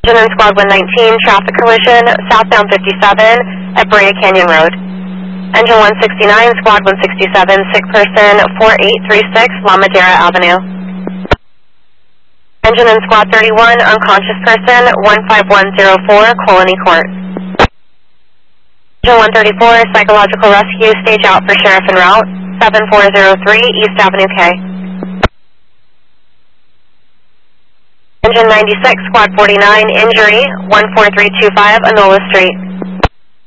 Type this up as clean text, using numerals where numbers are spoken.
Engine in Squad 119, traffic collision, southbound 57 at Brea Canyon Road. Engine 169, Squad 167, sick person 4836 La Madera Avenue. Engine in Squad 31, unconscious person 15104 Colony Court. Engine 134, psychological rescue, stage out for sheriff en route 7403 East Avenue K. Engine 96, Squad 49, injury 14325 Enola Street.